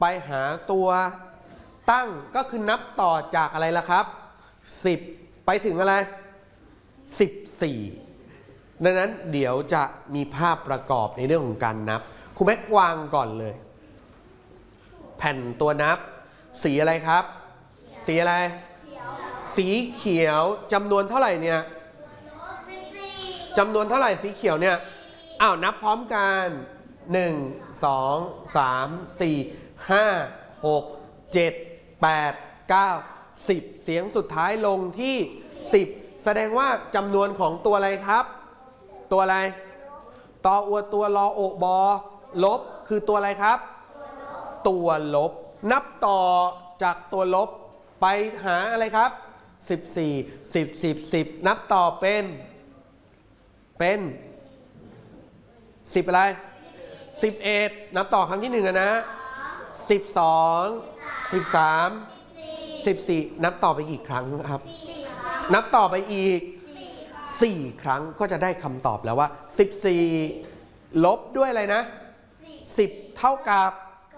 ไปหาตัวตั้งก็คือนับต่อจากอะไรล่ะครับ10ไปถึงอะไร14ดังนั้นเดี๋ยวจะมีภาพประกอบในเรื่องของการนับครูแม็กวางก่อนเลยแผ่นตัวนับสีอะไรครับสีอะไรสีเขียวจำนวนเท่าไหร่เนี่ยจำนวนเท่าไหร่สีเขียวเนี่ยนับพร้อมกัน1 2 3 4 5 6 7 8 9 10เสียงสุดท้ายลงที่10แสดงว่าจำนวนของตัวอะไรครับตัวอะไรตออัวตัวรอโอบอลบคือตัวอะไรครับตัวลบนับต่อจากตัวลบไปหาอะไรครับ14 10 นับต่อเป็น10อะไร11นับต่อครั้งที่1นะ12 13 14นับต่อไปกี่ครั้งครับนับต่อไปอีก4ครั้งก็จะได้คำตอบแล้วว่า14ลบด้วยอะไรนะ10เท่ากับ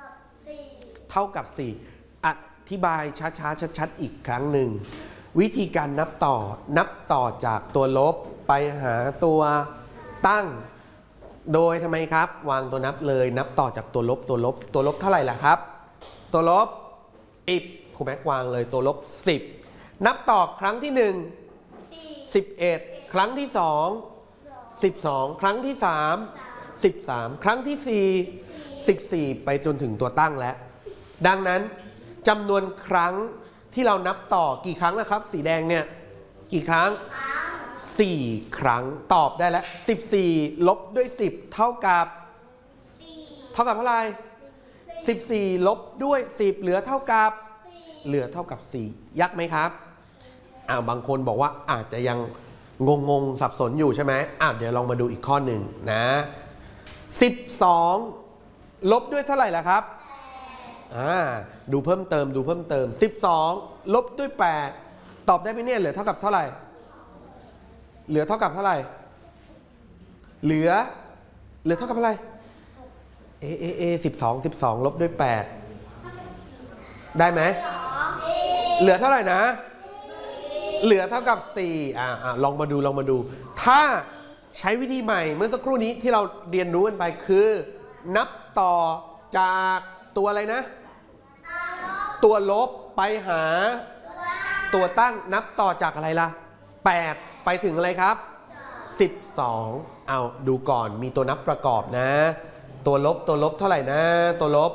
4อธิบายช้าๆชัดๆอีกครั้งหนึ่งวิธีการนับต่อจากตัวลบไปหาตัวตั้งโดยทำไมครับวางตัวนับเลยนับต่อจากตัวลบเท่าไหร่ล่ะครับตัวลบ10ครูแม็กวางเลยตัวลบ10นับต่อครั้งที่1 11ครั้งที่2 12ครั้งที่3 13ครั้งที่4 14ไปจนถึงตัวตั้งแล้วดังนั้นจำนวนครั้งที่เรานับต่อกี่ครั้งนะครับสีแดงเนี่ยกี่ครั้ง4ครั้งตอบได้แล้ว14ลบด้วย10เท่ากับเท่าไหร่14ลบด้วย10เหลือเท่ากับ4ยากไหมครับบางคนบอกว่าอาจจะยังงงสับสนอยู่ใช่ไหมเดี๋ยวลองมาดูอีกข้อหนึ่งนะ12ลบด้วยเท่าไหร่ล่ะครับดูเพิ่มเติม12ลบด้วย8ตอบได้ไหมเนี่ยเหลือเท่ากับเท่าไหร่เหลือเท่ากับเท่าไหร่เหลือเท่ากับอะไร12ลบด้วย8ได้ไหมเหลือเท่าไหร่นะเหลือเท่ากับ4ลองมาดูถ้าใช้วิธีใหม่เมื่อสักครู่นี้ที่เราเรียนรู้กันไปคือนับต่อจากตัวอะไรนะตัวลบไปหาตัวตั้งนับต่อจากอะไรล่ะ8ไปถึงอะไรครับ12ดูก่อนมีตัวนับประกอบนะตัวลบเท่าไหร่นะตัวลบ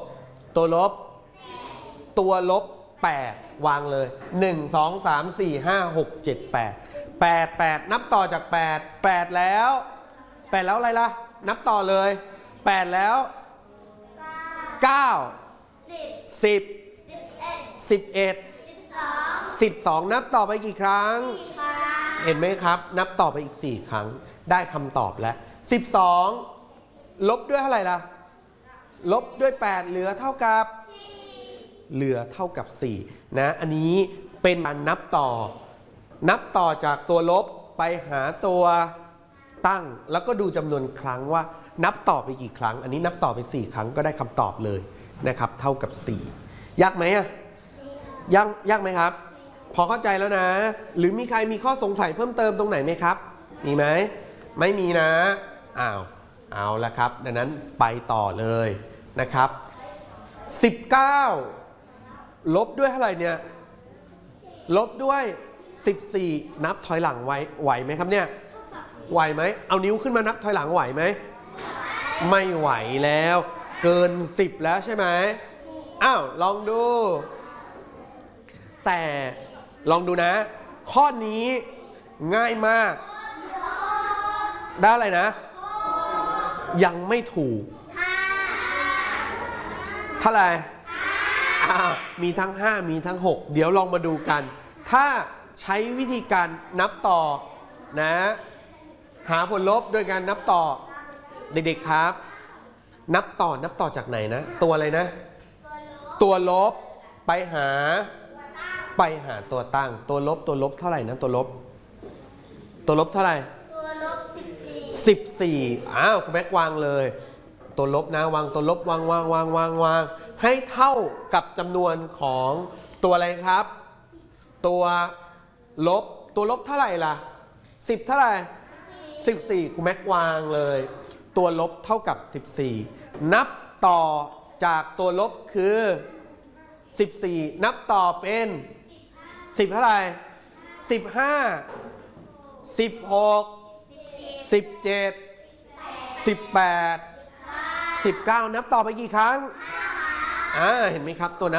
8วางเลย1 2 3 4 5 6 7 8นับต่อจาก8แล้วอะไรล่ะนับต่อเลย8แล้ว9 10 11 12นับต่อไปกี่ครั้งเห็นไหมครับนับต่อไปอีก4ครั้งได้คำตอบแล้ว12ลบด้วยเท่าไหร่ล่ะลบด้วย8เหลือเท่ากับ4นะอันนี้เป็นการนับต่อจากตัวลบไปหาตัวตั้งแล้วก็ดูจำนวนครั้งว่านับต่อไปกี่ครั้งอันนี้นับต่อไป4ครั้งก็ได้คำตอบเลยนะครับเท่ากับ4ยากไหมยากไหมครับพอเข้าใจแล้วนะหรือมีใครมีข้อสงสัยเพิ่มเติมตรงไหนไหมครับมีไหมไม่มีนะเอาละครับดังนั้นไปต่อเลยนะครับ19ลบด้วยเท่าไหร่เนี่ยลบด้วย14นับถอยหลังไหวไหมครับเนี่ยไหวไหมเอานิ้วขึ้นมานับถอยหลังไหวไหมไม่ไหวแล้วเกิน10แล้วใช่ไหมลองดูแต่ลองดูนะข้อนี้ง่ายมากได้อะไรนะยังไม่ถูกเท่าไหร่มีทั้ง5มีทั้ง6เดี๋ยวลองมาดูกันถ้าใช้วิธีการนับต่อนะหาผลลบโดยการนับต่อเด็กๆครับนับต่อจากไหนนะตัวอะไรนะตัวลบไปหาตัวตั้งตัวลบเท่าไหร่นะตัวลบเท่าไหร่14คุณแม็กวางเลยตัวลบนะวางตัวลบวางให้เท่ากับจำนวนของตัวอะไรครับ ตัวลบเท่าไหร่ล่ะ10เท่าไหร่14ครูแม็กวางเลยตัวลบเท่ากับ14นับต่อจากตัวลบคือ14นับต่อเป็น10เท่าไหร่15 16 17 18 19นับต่อไปกี่ครั้งเห็นไหมครับตัวนับ